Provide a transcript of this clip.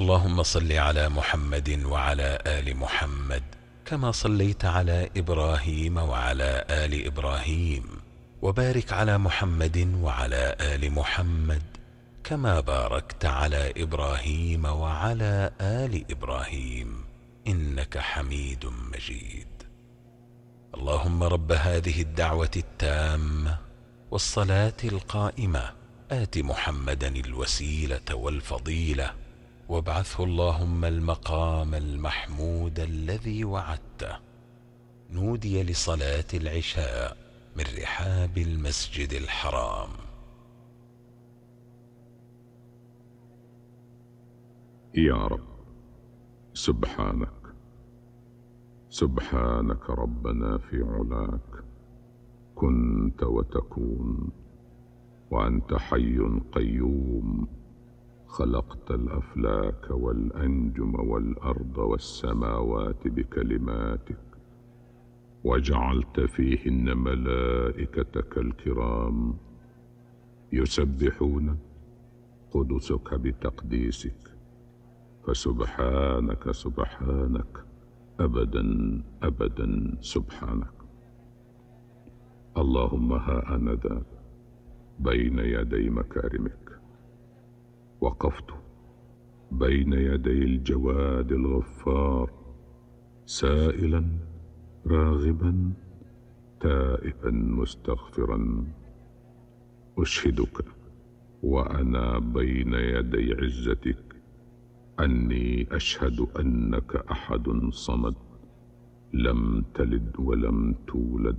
اللهم صل على محمد وعلى آل محمد كما صليت على إبراهيم وعلى آل إبراهيم، وبارك على محمد وعلى آل محمد كما باركت على إبراهيم وعلى آل إبراهيم إنك حميد مجيد. اللهم رب هذه الدعوة التامة والصلاة القائمة آت محمدا الوسيلة والفضيلة وابعثه اللهم المقام المحمود الذي وعدته. نودي لصلاة العشاء من رحاب المسجد الحرام. يا رب، سبحانك ربنا في علاك، كنت وتكون، وأنت حي قيوم، خلقت الأفلاك والأنجم والأرض والسماوات بكلماتك، وجعلت فيهن ملائكتك الكرام يسبحون قدسك بتقديسك، فسبحانك سبحانك أبدا أبدا سبحانك. اللهم ها أنا ذا بين يدي مكارمك، وقفت بين يدي الجواد الغفار، سائلا راغبا تائبا مستغفرا، أشهدك وأنا بين يدي عزتك أني أشهد أنك أحد صمد، لم تلد ولم تولد